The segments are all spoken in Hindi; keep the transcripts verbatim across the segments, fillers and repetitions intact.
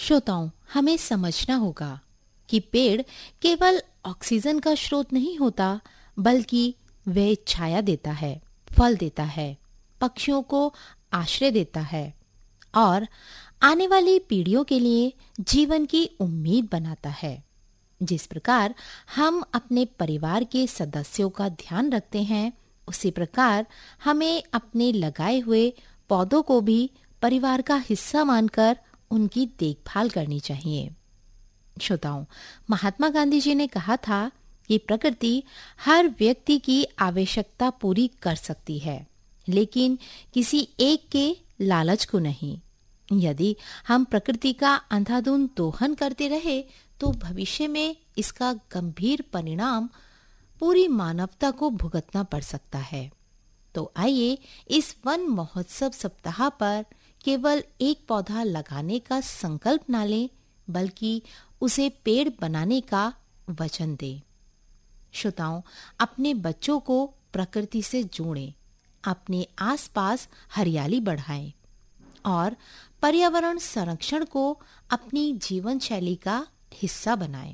श्रोताओं, हमें समझना होगा कि पेड़ केवल ऑक्सीजन का स्रोत नहीं होता, बल्कि वह छाया देता है, फल देता है, पक्षियों को आश्रय देता है और आने वाली पीढ़ियों के लिए जीवन की उम्मीद बनाता है। जिस प्रकार हम अपने परिवार के सदस्यों का ध्यान रखते हैं, उसी प्रकार हमें अपने लगाए हुए पौधों को भी परिवार का हिस्सा मानकर उनकी देखभाल करनी चाहिए। श्रोताओं, महात्मा गांधी जी ने कहा था कि प्रकृति हर व्यक्ति की आवश्यकता पूरी कर सकती है, लेकिन किसी एक के लालच को नहीं। यदि हम प्रकृति का अंधाधुंध दोहन करते रहे तो भविष्य में इसका गंभीर परिणाम पूरी मानवता को भुगतना पड़ सकता है। तो आइए इस वन महोत्सव सप्ताह पर केवल एक पौधा लगाने का संकल्प ना लें, बल्कि उसे पेड़ बनाने का वचन दें। श्रोताओं, अपने बच्चों को प्रकृति से जोड़ें, अपने आसपास हरियाली बढ़ाएं और पर्यावरण संरक्षण को अपनी जीवन शैली का हिस्सा बनाएं।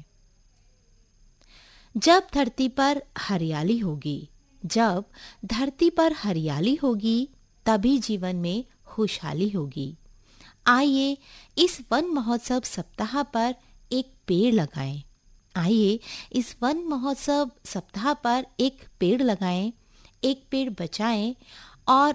जब धरती पर हरियाली होगी, जब धरती पर हरियाली होगी, तभी जीवन में खुशहाली होगी। आइए इस वन महोत्सव सप्ताह पर एक पेड़ लगाएं। आइए इस वन महोत्सव सप्ताह पर एक पेड़ लगाएं, एक पेड़ बचाएं और